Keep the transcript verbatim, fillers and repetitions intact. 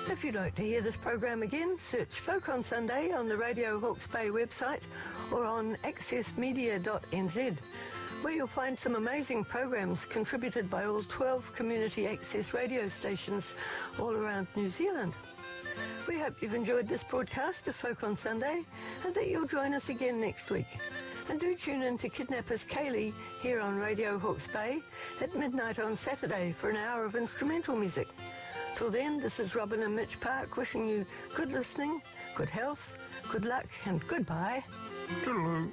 If you'd like to hear this program again, search Folk on Sunday on the Radio Hawke's Bay website or on access media dot n z, where you'll find some amazing programs contributed by all twelve community access radio stations all around New Zealand. We hope you've enjoyed this broadcast of Folk on Sunday and that you'll join us again next week. And do tune in to Kidnappers Kaylee here on Radio Hawke's Bay at midnight on Saturday for an hour of instrumental music. Till then, this is Robin and Mitch Park wishing you good listening, good health, good luck, and goodbye. Toodaloo.